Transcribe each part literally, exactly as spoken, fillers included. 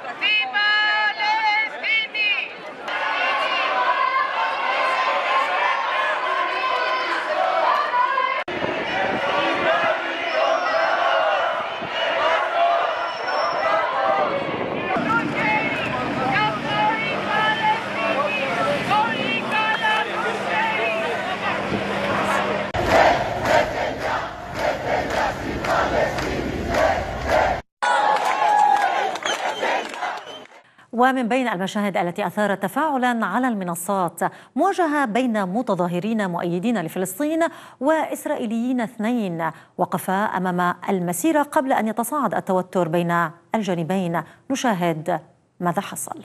ومن بين المشاهد التي أثارت تفاعلا على المنصات مواجهة بين متظاهرين مؤيدين لفلسطين وإسرائيليين اثنين وقفا أمام المسيرة قبل أن يتصاعد التوتر بين الجانبين. نشاهد ماذا حصل.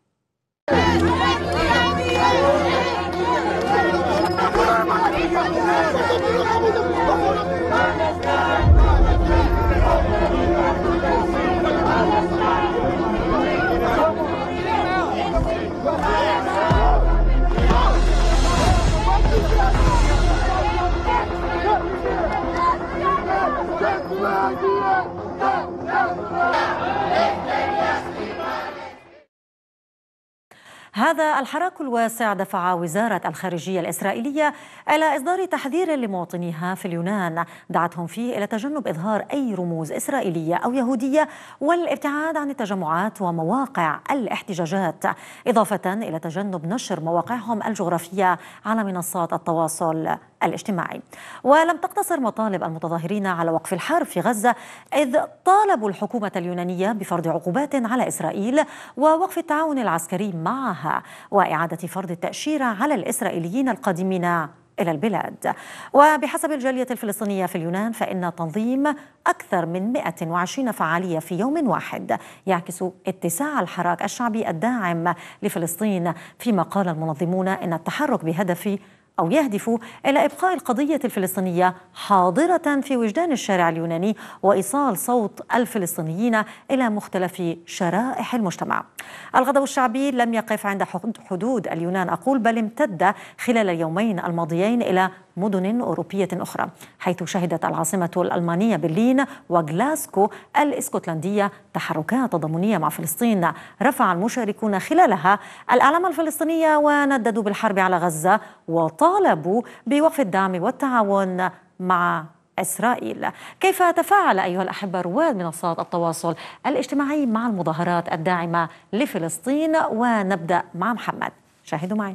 هذا الحراك الواسع دفع وزارة الخارجية الإسرائيلية إلى إصدار تحذير لمواطنيها في اليونان دعتهم فيه إلى تجنب إظهار أي رموز إسرائيلية أو يهودية والابتعاد عن التجمعات ومواقع الاحتجاجات، إضافة إلى تجنب نشر مواقعهم الجغرافية على منصات التواصل الاجتماعي. ولم تقتصر مطالب المتظاهرين على وقف الحرب في غزة، إذ طالبوا الحكومة اليونانية بفرض عقوبات على إسرائيل ووقف التعاون العسكري معها وإعادة فرض التأشيرة على الإسرائيليين القادمين إلى البلاد. وبحسب الجالية الفلسطينية في اليونان فإن تنظيم أكثر من مئة وعشرين فعالية في يوم واحد يعكس اتساع الحراك الشعبي الداعم لفلسطين، فيما قال المنظمون إن التحرك بهدف أو يهدف إلى إبقاء القضية الفلسطينية حاضرة في وجدان الشارع اليوناني وإيصال صوت الفلسطينيين إلى مختلف شرائح المجتمع. الغضب الشعبي لم يقف عند حدود اليونان أقول، بل امتد خلال اليومين الماضيين إلى مدن أوروبية أخرى، حيث شهدت العاصمة الألمانية برلين وغلاسكو الإسكتلندية تحركات تضامنية مع فلسطين. رفع المشاركون خلالها الأعلام الفلسطينية ونددوا بالحرب على غزة وطالبوا بوقف الدعم والتعاون مع إسرائيل. كيف تفاعل أيها الأحبة رواد منصات التواصل الاجتماعي مع المظاهرات الداعمة لفلسطين؟ ونبدأ مع محمد، شاهدوا معي.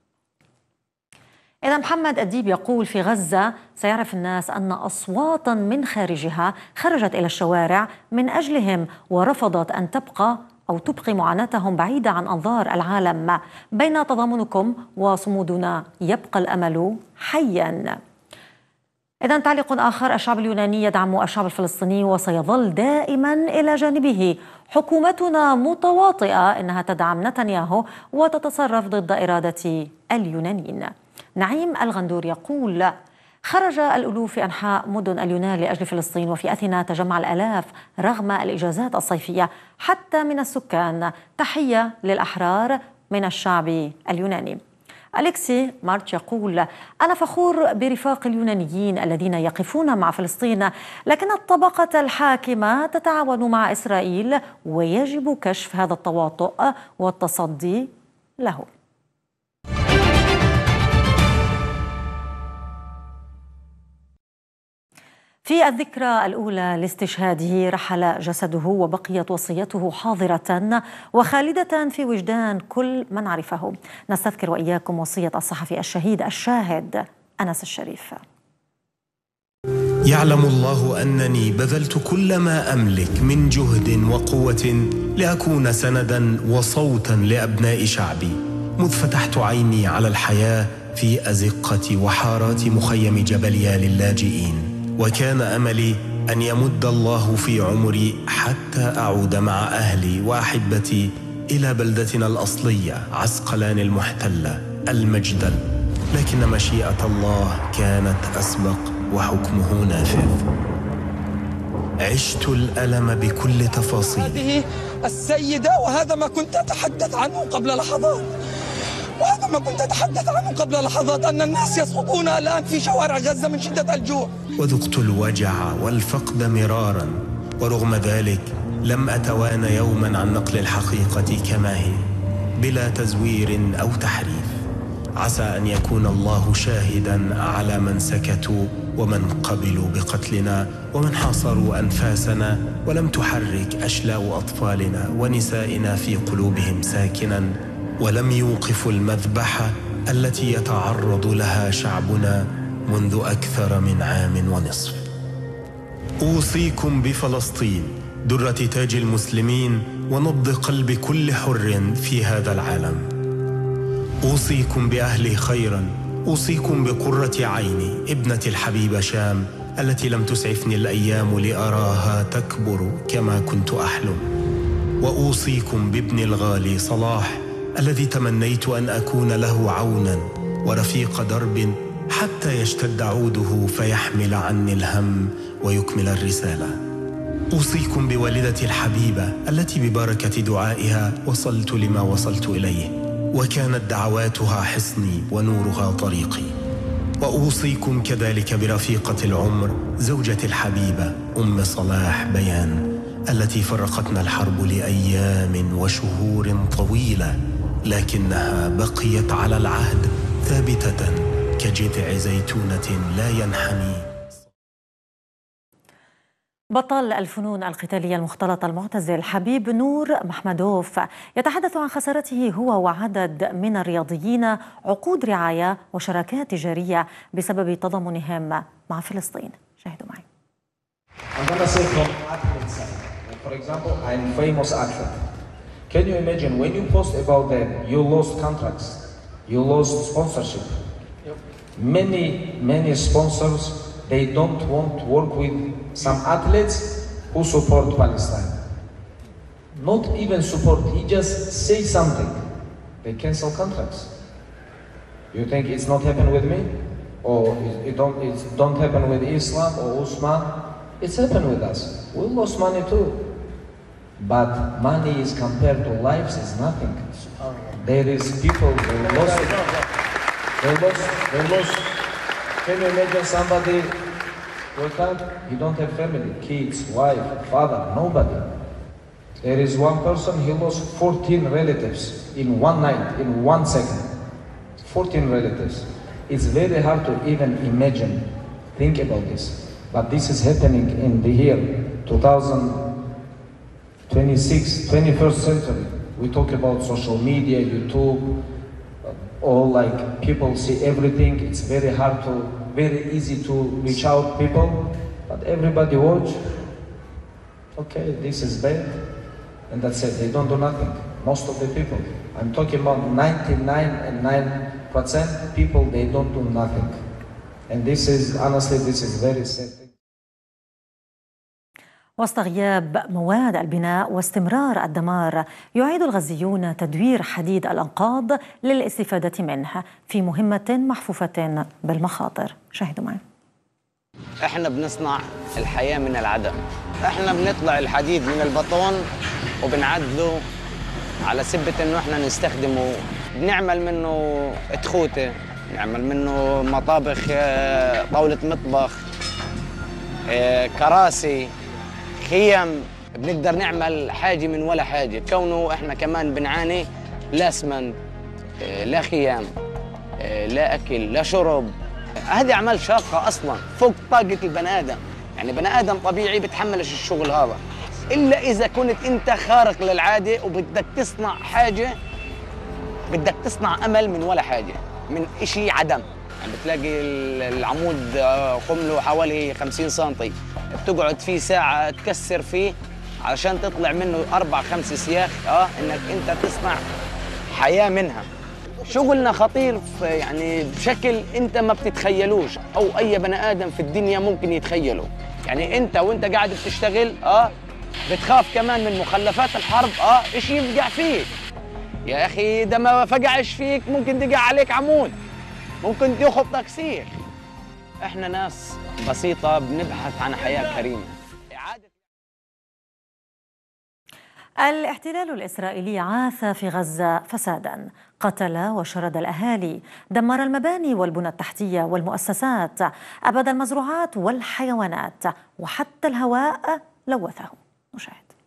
إذا محمد الديب يقول في غزة سيعرف الناس أن أصواتا من خارجها خرجت إلى الشوارع من أجلهم ورفضت أن تبقى أو تبقي معاناتهم بعيدة عن أنظار العالم. بين تضامنكم وصمودنا يبقى الأمل حيا. إذا تعليق آخر، الشعب اليوناني يدعم الشعب الفلسطيني وسيظل دائما إلى جانبه. حكومتنا متواطئة إنها تدعم نتنياهو وتتصرف ضد إرادة اليونانيين. نعيم الغندور يقول خرج الألوف في أنحاء مدن اليونان لأجل فلسطين، وفي أثينا تجمع الآلاف رغم الإجازات الصيفية حتى من السكان. تحية للأحرار من الشعب اليوناني. أليكسي مارتش يقول أنا فخور برفاق اليونانيين الذين يقفون مع فلسطين، لكن الطبقة الحاكمة تتعاون مع إسرائيل ويجب كشف هذا التواطؤ والتصدي له. في الذكرى الأولى لاستشهاده رحل جسده وبقيت وصيته حاضرة وخالدة في وجدان كل من عرفه. نستذكر وإياكم وصية الصحفي الشهيد الشاهد أنس الشريف. يعلم الله أنني بذلت كل ما أملك من جهد وقوة لأكون سندا وصوتا لأبناء شعبي، مذ فتحت عيني على الحياة في أزقة وحارات مخيم جبليا للاجئين. وكان أملي أن يمد الله في عمري حتى أعود مع أهلي وأحبتي إلى بلدتنا الأصلية عسقلان المحتلة المجدل، لكن مشيئة الله كانت أسبق وحكمه نافذ. عشت الألم بكل تفاصيله. هذه السيدة وهذا ما كنت أتحدث عنه قبل لحظات، وهذا ما كنت أتحدث عنه قبل لحظات، أن الناس يسقطون الآن في شوارع غزة من شدة الجوع. وذقت الوجع والفقد مرارا، ورغم ذلك لم أتوانى يوما عن نقل الحقيقة كما هي بلا تزوير أو تحريف. عسى أن يكون الله شاهدا على من سكتوا ومن قبلوا بقتلنا ومن حاصروا أنفاسنا ولم تحرك أشلاء أطفالنا ونسائنا في قلوبهم ساكنا، ولم يوقفوا المذبحة التي يتعرض لها شعبنا منذ أكثر من عام ونصف. أوصيكم بفلسطين درة تاج المسلمين ونبض قلب كل حر في هذا العالم. أوصيكم بأهلي خيرا، أوصيكم بقرة عيني ابنتي الحبيبة شام التي لم تسعفني الأيام لأراها تكبر كما كنت أحلم. وأوصيكم بابني الغالي صلاح الذي تمنيت أن أكون له عونا ورفيق درب حتى يشتد عوده فيحمل عني الهم ويكمل الرسالة. أوصيكم بوالدتي الحبيبة التي ببركة دعائها وصلت لما وصلت إليه، وكانت دعواتها حصني ونورها طريقي. وأوصيكم كذلك برفيقة العمر زوجتي الحبيبة أم صلاح بيان التي فرقتنا الحرب لأيام وشهور طويلة، لكنها بقيت على العهد ثابتة كجذع زيتونة لا ينحني. بطل الفنون القتالية المختلطة المعتزل حبيب نور محمدوف يتحدث عن خسارته هو وعدد من الرياضيين عقود رعاية وشراكات تجارية بسبب تضامنهم مع فلسطين. شاهدوا معي. I'm gonna say from athlete side. Like for example, I'm famous athlete. Can you imagine when you post about them, you lost contracts, you lost sponsorship. Yep. Many, many sponsors, they don't want to work with some athletes who support Palestine. Not even support, he just say something. They cancel contracts. You think it's not happen with me? Or it don't, it don't happen with Islam or Usman? It's happened with us. We lost money too. But money is compared to lives is nothing. There is people who lost it. They lost, they lost. Can you imagine somebody wake up, he don't have family, kids, wife, father, nobody. There is one person, he lost fourteen relatives in one night, in one second. fourteen relatives. It's very hard to even imagine, think about this. But this is happening in the year two thousand twenty-six, twenty-first century. We talk about social media, YouTube, all like people see everything. It's very hard to, very easy to reach out people, but everybody watch. Okay, this is bad, and that's it. They don't do nothing. Most of the people, I'm talking about ninety-nine and nine percent people, they don't do nothing. And this is, honestly, this is very sad. وسط غياب مواد البناء واستمرار الدمار، يعيد الغزيون تدوير حديد الأنقاض للاستفادة منه في مهمة محفوفة بالمخاطر. شاهدوا معي. احنا بنصنع الحياة من العدم. احنا بنطلع الحديد من البطون وبنعدله على سبة انه احنا نستخدمه. بنعمل منه تخوتة، نعمل منه مطابخ، طاولة مطبخ، كراسي، خيم. بنقدر نعمل حاجة من ولا حاجة، كونه احنا كمان بنعاني لا اسمنت، لا خيام، لا اكل، لا شرب. هذه اعمال شاقة اصلا فوق طاقة البني ادم، يعني بني ادم طبيعي بتحملش الشغل هذا، الا اذا كنت انت خارق للعادة وبدك تصنع حاجة، بدك تصنع امل من ولا حاجة، من اشي عدم. يعني بتلاقي العمود قمله حوالي خمسين سنتي، بتقعد فيه ساعة تكسر فيه علشان تطلع منه أربع خمس سياخ، اه إنك أنت تصنع حياة منها. شغلنا خطير يعني بشكل أنت ما بتتخيلوش، أو أي بني آدم في الدنيا ممكن يتخيله. يعني أنت وأنت قاعد بتشتغل اه بتخاف كمان من مخلفات الحرب، اه إيش يفقع فيك. يا أخي ده ما فقعش فيك ممكن تقع عليك عمود، ممكن يخبطك سيخ. احنا ناس بسيطة بنبحث عن حياة كريمة. الاحتلال الإسرائيلي عاث في غزة فسادا، قتل وشرد الأهالي، دمر المباني والبنى التحتية والمؤسسات، أباد المزروعات والحيوانات، وحتى الهواء لوثه. نشاهد.